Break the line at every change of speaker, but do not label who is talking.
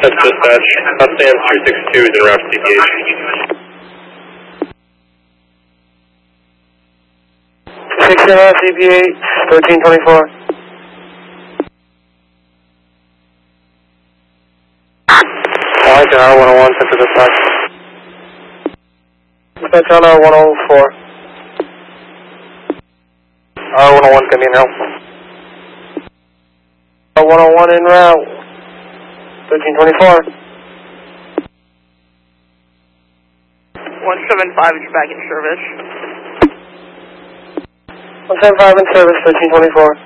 That's dispatch. Stand 362 is en route to DPH.
6 DPH, 1324. Alright, R101, Central Dispatch. Dispatch on R104. R101, can be in help. R101 en route. 1324.
175 is back in service.
175 in service, 1324.